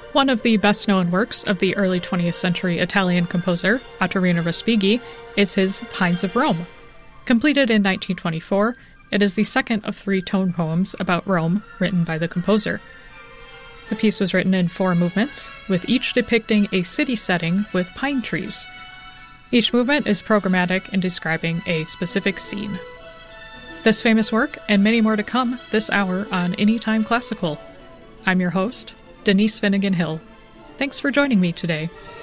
One of the best-known works of the early 20th century Italian composer, Ottorino Respighi, is his Pines of Rome. Completed in 1924, it is the second of 3 tone poems about Rome written by the composer. The piece was written in 4 movements, with each depicting a city setting with pine trees. Each movement is programmatic in describing a specific scene. This famous work, and many more to come this hour on Anytime Classical. I'm your host, Denise Finnegan Hill. Thanks for joining me today.